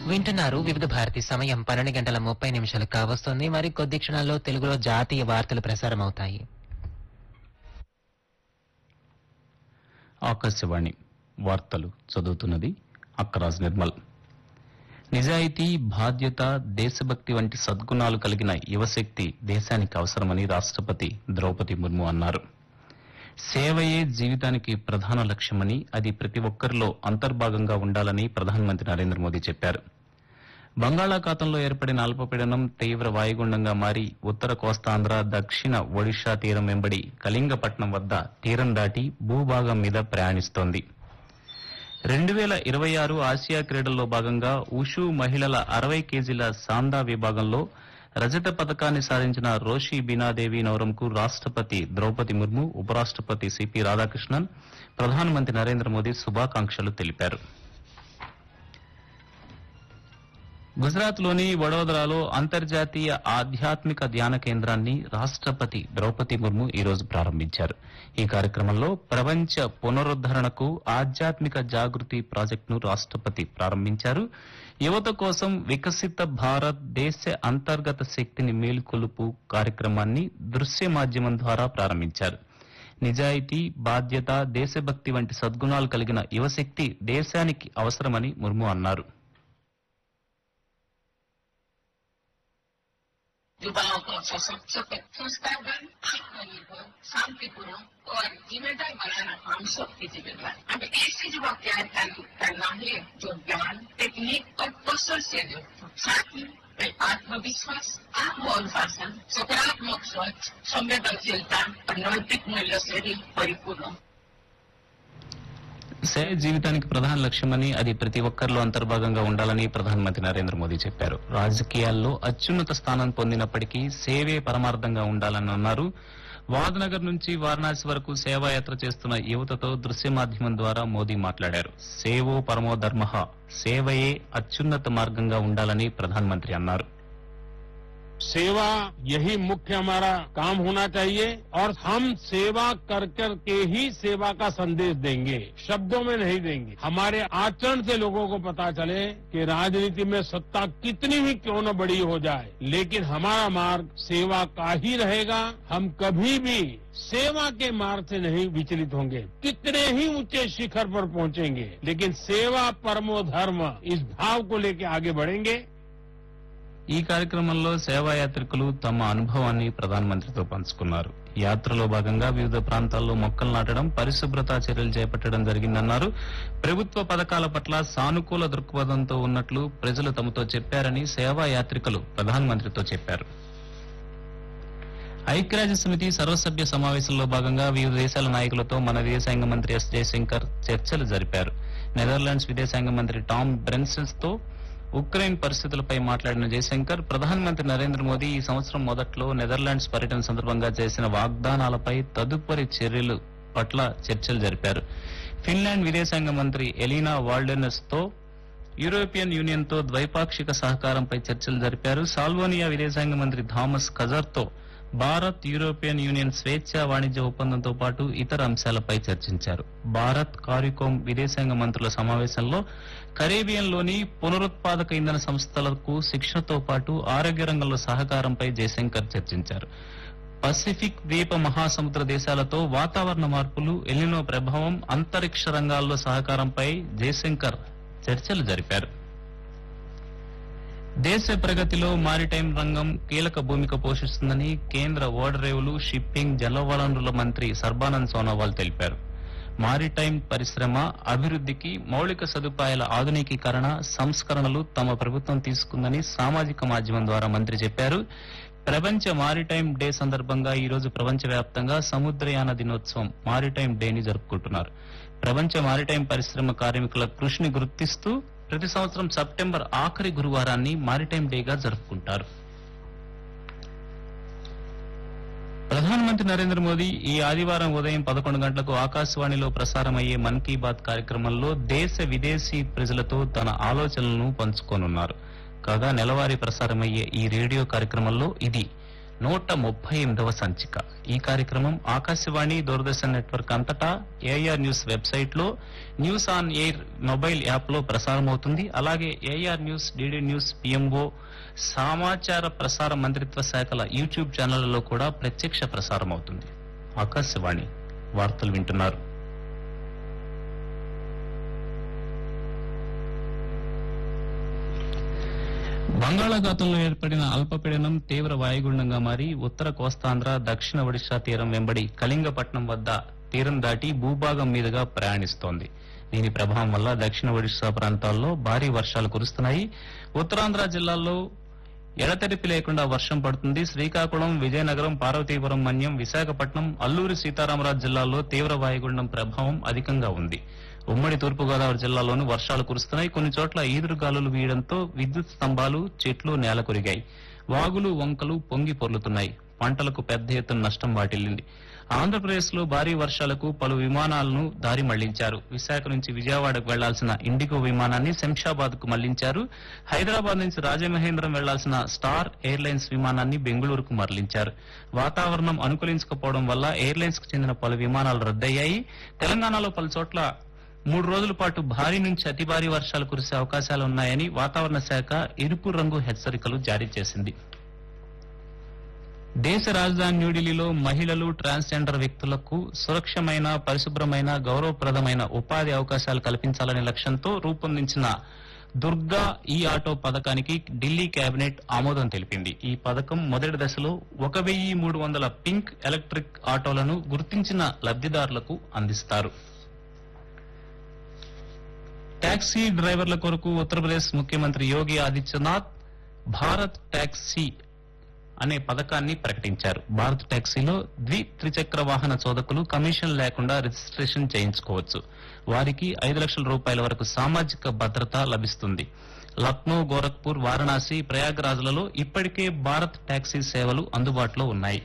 వింటున్నారు వివిధ భారతి సమయం 12:30 కావస్తుంది. మరి కొద్ది క్షణాల్లో తెలుగులో జాతీయ వార్తలు ప్రసారమవుతాయి. ఆకాశవాణి వార్తలు చదువుతున్నది అక్కరాజ్ నిర్మల్. నిజాయితీ, బాధ్యత, దేశభక్తి వంటి సద్గుణాలు కలిగిన యువశక్తి దేశానికి అవసరమని రాష్ట్రపతి ద్రౌపది ముర్ము అన్నారు. సేవయే జీవితానికి ప్రధాన లక్ష్యమని, అది ప్రతి ఒక్కరిలో అంతర్భాగంగా ఉండాలని ప్రధానమంత్రి నరేంద్ర మోదీ చెప్పారు. బంగాళాఖాతంలో ఏర్పడిన అల్పపీడనం తీవ్ర వాయుగుండంగా మారి ఉత్తర కోస్తాంధ్ర, దక్షిణ ఒడిషా తీరం వెంబడి కళింగపట్నం వద్ద తీరం దాటి భూభాగం మీద ప్రయాణిస్తోంది. 2026 ఆసియా క్రీడల్లో భాగంగా ఉషు మహిళల 60 కేజీల సాందా విభాగంలో రజత పథకాన్ని సాధించిన రోషి బీనాదేవి నౌరంకు రాష్ట్రపతి ద్రౌపది ముర్ము, ఉపరాష్ట్రపతి సిపి రాధాకృష్ణన్, ప్రధానమంత్రి నరేంద్ర మోదీ శుభాకాంక్షలు తెలిపారు. గుజరాత్లోని వడోదరాలో అంతర్జాతీయ ఆధ్యాత్మిక ధ్యాన కేంద్రాన్ని రాష్ట్రపతి ద్రౌపది ముర్ము ఈ రోజు ప్రారంభించారు. ఈ కార్యక్రమంలో ప్రపంచ పునరుద్దరణకు ఆధ్యాత్మిక జాగృతి ప్రాజెక్టును రాష్ట్రపతి ప్రారంభించారు. యువత కోసం వికసిత భారత్ దేశ అంతర్గత శక్తిని మేలుకొలుపు కార్యక్రమాన్ని దృశ్య మాధ్యమం ద్వారా ప్రారంభించారు. నిజాయితీ, బాధ్యత, దేశభక్తి వంటి సద్గుణాలు కలిగిన యువశక్తి దేశానికి అవసరమని ముర్ము అన్నారు. युवाओं को सशक्त, संस्कारवान, आत्मनिर्भर, शांतिपूर्ण और जिम्मेदार बनाना हम सबकी जिम्मेदारी है। हमें ऐसे युवा तैयार करना है जो ज्ञान, टेक्निक और कौशल से युक्त हो। साथ ही आत्मविश्वास, आत्मअनुशासन, सकारात्मक सोच, संवेदनशीलता और नैतिक मूल्य से भी परिपूर्ण हो। సేవ జీవితానికి ప్రధాన లక్ష్యమని, అది ప్రతి ఒక్కరిలో అంతర్భాగంగా ఉండాలని ప్రధానమంత్రి నరేంద్ర మోదీ చెప్పారు. రాజకీయాల్లో అత్యున్నత స్థానం పొందినప్పటికీ సేవే పరమార్థంగా ఉండాలని అన్నారు. వాద్నగర్ నుంచి వారణాసి వరకు సేవాయాత్ర చేస్తున్న యువతతో దృశ్య మాధ్యమం ద్వారా మోదీ మాట్లాడారు. సేవో పరమో ధర్మః, సేవయే అత్యున్నత మార్గంగా ఉండాలని ప్రధానమంత్రి అన్నారు. सेवा यही मुख्य हमारा काम होना चाहिए और हम सेवा कर कर के ही सेवा का संदेश देंगे, शब्दों में नहीं देंगे। हमारे आचरण से लोगों को पता चले कि राजनीति में सत्ता कितनी ही क्यों न बड़ी हो जाए, लेकिन हमारा मार्ग सेवा का ही रहेगा। हम कभी भी सेवा के मार्ग से नहीं विचलित होंगे। कितने ही ऊंचे शिखर पर पहुंचेंगे, लेकिन सेवा परमो धर्म, इस भाव को लेकर आगे बढ़ेंगे। ఈ కార్యక్రమంలో సేవాయాత్రికులు తమ అనుభవాన్ని ప్రధానమంత్రితో పంచుకున్నారు. యాత్రలో భాగంగా వివిధ ప్రాంతాల్లో మొక్కలు నాటడం, పరిశుభ్రతా చర్యలు చేపట్టడం జరిగిందన్నారు. ప్రభుత్వ పథకాల పట్ల సానుకూల దృక్పథంతో ఉన్నట్లు ప్రజలు తమతో చెప్పారని సేవాయాత్రికులు ప్రధానమంత్రితో చెప్పారు. ఐక్యరాజ్య సమితి సర్వసభ్య సమావేశంలో భాగంగా వివిధ దేశాల నాయకులతో మన విదేశాంగ మంత్రి ఎస్ జయశంకర్ చర్చలు జరిపారు. నెదర్లాండ్స్ విదేశాంగ మంత్రి టామ్ బ్రెన్సన్స్ తో ఉక్రెయిన్ పరిస్థితులపై మాట్లాడిన జయశంకర్, ప్రధానమంత్రి నరేంద్ర మోదీ ఈ సంవత్సరం మొదట్లో నెదర్లాండ్స్ పర్యటన సందర్భంగా చేసిన వాగ్దానాలపై తదుపరి చర్యలు పట్ల చర్చలు జరిపారు. ఫిన్లాండ్ విదేశాంగ మంత్రి ఎలీనా వాల్డెనస్ తో యూరోపియన్ యూనియన్ తో ద్వైపాక్షిక సహకారంపై చర్చలు జరిపారు. సాల్వోనియా విదేశాంగ మంత్రి థామస్ కజర్ తో భారత్ యూరోపియన్ యూనియన్ స్వేచ్ఛా వాణిజ్య ఒప్పందంతో పాటు ఇతర అంశాలపై చర్చించారు. భారత్ కారికోమ్ విదేశాంగ మంత్రుల సమావేశంలో కరేబియన్లోని పునరుత్పాదక ఇంధన సంస్థలకు శిక్షణతో పాటు ఆరోగ్య రంగంలో సహకారంపై జయశంకర్ చర్చించారు. పసిఫిక్ ద్వీప మహాసముద్ర దేశాలతో వాతావరణ మార్పులు, ఎల్నినో ప్రభావం, అంతరిక్ష రంగాల్లో సహకారంపై జయశంకర్ చర్చలు జరిపారు. దేశ ప్రగతిలో మారిటైమ్ రంగం కీలక భూమిక పోషిస్తుందని కేంద్ర ఓడరేవులు, షిప్పింగ్, జలవనరుల మంత్రి సర్బానంద్ సోనోవాల్ తెలిపారు. మారిటైమ్ పరిశ్రమ అభివృద్ధికి మౌలిక సదుపాయాల ఆధునికీకరణ, సంస్కరణలు తమ ప్రభుత్వం తీసుకుందని సామాజిక మాధ్యమం ద్వారా మంత్రి చెప్పారు. ప్రపంచ మారిటైమ్ డే సందర్భంగా ఈ రోజు ప్రపంచవ్యాప్తంగా సముద్రయాన దినోత్సవం, మారిటైమ్ డేని జరుపుకుంటున్నారు. ప్రపంచ మారిటైమ్ పరిశ్రమ కార్మికుల కృషిని గుర్తిస్తూ ప్రతి సంవత్సరం సెప్టెంబర్ ఆఖరి గురువారాన్ని మారిటైమ్ డేగా జరుపుకుంటారు. ప్రధానమంత్రి నరేంద్ర మోదీ ఈ ఆదివారం ఉదయం 11 గంటలకు ఆకాశవాణిలో ప్రసారమయ్యే మన్ కీ బాత్ కార్యక్రమంలో దేశ విదేశీ ప్రజలతో తన ఆలోచనలను పంచుకోనున్నారు. కాగా నెలవారీ ప్రసారమయ్యే ఈ రేడియో కార్యక్రమంలో ఇది 138వ సంచిక. ఈ కార్యక్రమం ఆకాశవాణి, దూరదర్శన్ నెట్వర్క్ అంతటా ఏఆర్ న్యూస్ వెబ్సైట్ లో, news on air mobile app లో ప్రసారమవుతుంది. అలాగే AR news, DD news, PMO, సమాచార ప్రసార మంత్రిత్వ శాఖల యూట్యూబ్ ఛానళ్లలో కూడా ప్రత్యక్ష ప్రసారం అవుతుంది. ఆకాశవాణి వార్తలు వింటున్నారు. బంగాళాఖాతంలో ఏర్పడిన అల్పపీడనం తీవ్ర వాయుగుండంగా మారి ఉత్తర కోస్తాంధ్ర, దక్షిణ ఒడిశా తీరం వెంబడి కళింగపట్నం వద్ద తీరం దాటి భూభాగం మీదుగా ప్రయాణిస్తోంది. దీని ప్రభావం వల్ల దక్షిణ ఒడిశా ప్రాంతాల్లో భారీ వర్షాలు కురుస్తున్నాయి. ఉత్తరాంధ్ర జిల్లాల్లో ఎడతెరిపి లేకుండా వర్షం పడుతుంది. శ్రీకాకుళం, విజయనగరం, పార్వతీపురం, మన్యం, విశాఖపట్నం, అల్లూరి సీతారామరాజు జిల్లాల్లో తీవ్ర వాయుగుండం ప్రభావం అధికంగా ఉంది. ఉమ్మడి తూర్పుగోదావరి జిల్లాలోనూ వర్షాలు కురుస్తున్నాయి. కొన్ని చోట్ల ఈదురుగాలులు వీయడంతో విద్యుత్ స్తంభాలు, చెట్లు నేలకొరిగాయి. వాగులు, వంకలు పొంగి పొర్లుతున్నాయి. పంటలకు పెద్ద ఎత్తున నష్టం వాటిల్లింది. ఆంధ్రప్రదేశ్ లో భారీ వర్షాలకు పలు విమానాలను దారి మళ్లించారు. విశాఖ నుంచి విజయవాడకు వెళ్లాల్సిన ఇండిగో విమానాన్ని శంషాబాద్ కు మళ్లించారు. హైదరాబాద్ నుంచి రాజమహేంద్రం వెళ్లాల్సిన స్టార్ ఎయిర్లైన్స్ విమానాన్ని బెంగళూరుకు మరలించారు. వాతావరణం అనుకూలించకపోవడం వల్ల ఎయిర్లైన్స్ కు చెందిన పలు విమానాలు రద్దయ్యాయి. తెలంగాణలో పలు చోట్ల 3 రోజుల పాటు భారీ నుంచి అతి భారీ వర్షాలు కురిసే అవకాశాలున్నాయని వాతావరణ శాఖ ఎరుపు రంగు హెచ్చరికలు జారీ చేసింది. దేశ రాజధాని న్యూఢిల్లీలో మహిళలు, ట్రాన్స్జెండర్ వ్యక్తులకు సురక్షమైన, పరిశుభ్రమైన, గౌరవప్రదమైన ఉపాధి అవకాశాలు కల్పించాలనే లక్ష్యంతో రూపొందించిన దుర్గా ఈ ఆటో పథకానికి ఢిల్లీ కేబినెట్ ఆమోదం తెలిపింది. ఈ పథకం మొదటి దశలో 1300 పింక్ ఎలక్ట్రిక్ ఆటోలను గుర్తించిన లబ్దిదారులకు అందిస్తారు. టాక్సీ డ్రైవర్ల కొరకు ఉత్తరప్రదేశ్ ముఖ్యమంత్రి యోగి ఆదిత్యనాథ్ భారత్ టాక్సీ అనే పథకాన్ని ప్రకటించారు. భారత్ టాక్సీలో త్రిచక్ర వాహన చోదకులు కమిషన్ లేకుండా రిజిస్ట్రేషన్ చేయించుకోవచ్చు. వారికి 5 లక్షల రూపాయల వరకు సామాజిక భద్రత లభిస్తుంది. లక్నో, గోరఖ్పూర్, వారణాసి, ప్రయాగ్రాజ్లలో ఇప్పటికే భారత్ టాక్సీ సేవలు అందుబాటులో ఉన్నాయి.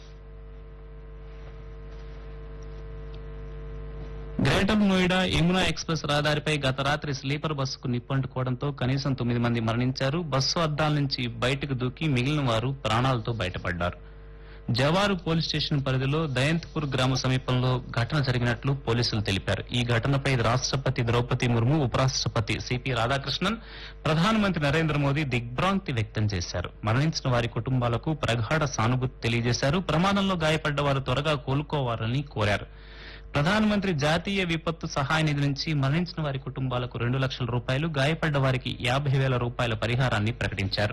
గ్రేటర్ నోయిడా యమునా ఎక్స్ప్రెస్ రహదారిపై గత రాత్రి స్లీపర్ బస్సుకు నిప్పంటుకోవడంతో కనీసం 9 మంది మరణించారు. బస్సు అద్దాల నుంచి బయటకు దూకి మిగిలిన వారు ప్రాణాలతో బయటపడ్డారు. జవారు పోలీస్ స్టేషన్ పరిధిలో దయంత్పూర్ గ్రామ సమీపంలో ఘటన జరిగినట్లు పోలీసులు తెలిపారు. ఈ ఘటనపై రాష్ట్రపతి ద్రౌపది ముర్ము, ఉపరాష్ట్రపతి సిపి రాధాకృష్ణన్, ప్రధానమంత్రి నరేంద్ర మోదీ దిగ్భ్రాంతి వ్యక్తం చేశారు. మరణించిన వారి కుటుంబాలకు ప్రగాఢ సానుభూతి తెలియజేశారు. ప్రమాదంలో గాయపడ్డ వారు త్వరగా కోలుకోవాలని కోరారు. ప్రధానమంత్రి జాతీయ విపత్తు సహాయ నిధి నుంచి మరణించిన వారి కుటుంబాలకు 2 లక్షల రూపాయలు, గాయపడ్డ వారికి 50,000 రూపాయల పరిహారాన్ని ప్రకటించారు.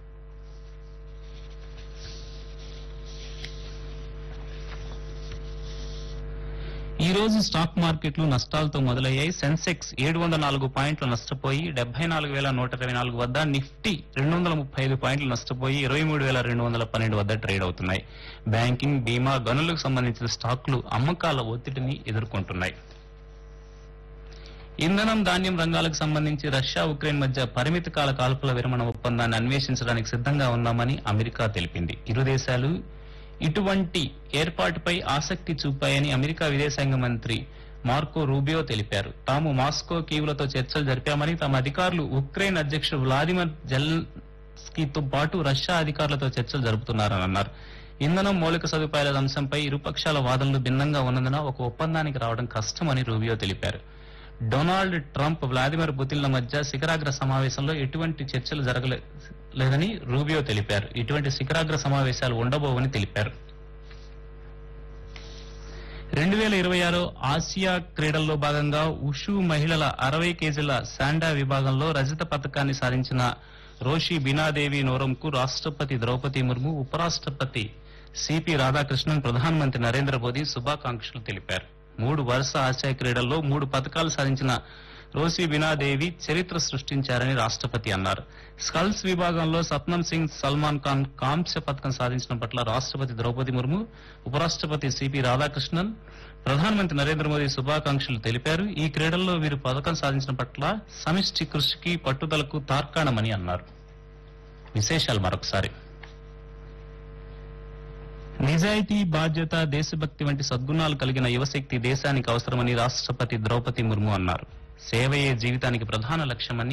ఈ రోజు స్టాక్ మార్కెట్లు నష్టాలతో మొదలయ్యాయి. సెన్సెక్స్ 704 పాయింట్లు నష్టపోయి 74,124 వద్ద, నిఫ్టీ 235 పాయింట్లు నష్టపోయి 23,212 వద్ద ట్రేడ్ అవుతున్నాయి. బ్యాంకింగ్, బీమా, గనులకు సంబంధించిన స్టాక్లు అమ్మకాల ఒత్తిడిని ఎదుర్కొంటున్నాయి. ఇంధనం, ధాన్యం రంగాలకు సంబంధించి రష్యా, ఉక్రెయిన్ మధ్య పరిమిత కాల కాల్పుల విరమణ ఒప్పందాన్ని అన్వేషించడానికి సిద్దంగా ఉన్నామని అమెరికా తెలిపింది. ఇరు దేశాలు ఇటువంటి ఏర్పాటుపై ఆసక్తి చూపాయని అమెరికా విదేశాంగ మంత్రి మార్కో రూబియో తెలిపారు. తాము మాస్కో, కీవ్లతో చర్చలు జరిపామని, తమ అధికారులు ఉక్రెయిన్ అధ్యక్షుడు వ్లాదిమిర్ జెలెన్స్కీతో పాటు రష్యా అధికారులతో చర్చలు జరుపుతున్నారని అన్నారు. ఇంధనం, మౌలిక సదుపాయాల అంశంపై ఇరుపక్షాల వాదనలు భిన్నంగా ఉన్నందున ఒక ఒప్పందానికి రావడం కష్టమని రూబియో తెలిపారు. డొనాల్డ్ ట్రంప్, వ్లాదిమిర్ పుతిన్ల మధ్య శిఖరాగ్ర సమావేశంలో ఎటువంటి చర్చలు జరగలేదని రూబియో తెలిపారు. ఇటువంటి శిఖరాగ్ర సమావేశాలు ఉండబోవని తెలిపారు. 2026 ఆసియా క్రీడల్లో భాగంగా ఉషు మహిళల 60 కేజీల శాండా విభాగంలో రజత పతకాన్ని సాధించిన రోషి బినాదేవి నోరంకు రాష్ట్రపతి ద్రౌపది ముర్ము, ఉపరాష్ట్రపతి సిపి రాధాకృష్ణన్, ప్రధానమంత్రి నరేంద్ర మోదీ శుభాకాంక్షలు తెలిపారు. 3 వరుస ఆసియా క్రీడల్లో 3 పతకాలు సాధించిన రోసి బినాదేవి చరిత్ర సృష్టించారని రాష్ట్రపతి అన్నారు. స్కల్స్ విభాగంలో సత్నం సింగ్, సల్మాన్ ఖాన్ కాంస్య పతకం సాధించడం పట్ల రాష్ట్రపతి ద్రౌపది ముర్ము, ఉపరాష్ట్రపతి సిపి రాధాకృష్ణన్, ప్రధానమంత్రి నరేంద్ర మోదీ శుభాకాంక్షలు తెలిపారు. ఈ క్రీడల్లో వీరు పతకం సాధించడం పట్ల సమిష్టి కృషికి, పట్టుదలకు తార్కాణమని అన్నారు. విశేషాలు మరొకసారి. నిజాయితీ, బాధ్యత, దేశభక్తి వంటి సద్గుణాలు కలిగిన యువశక్తి దేశానికి అవసరమని రాష్ట్రపతి ద్రౌపది ముర్ము అన్నారు. సేవయే జీవితానికి ప్రధాన లక్ష్యమని